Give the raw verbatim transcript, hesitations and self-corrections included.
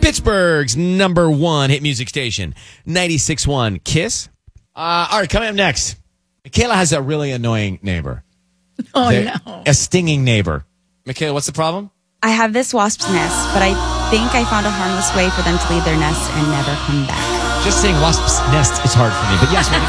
Pittsburgh's number one hit music station, ninety-six point one KISS. Uh, all right, coming up next, Michaela has a really annoying neighbor. Oh, They're- no. A stinging neighbor. Michaela, what's the problem? I have this wasp's nest, but I think I found a harmless way for them to leave their nest and never come back. Just saying wasp's nest is hard for me, but yes, we'll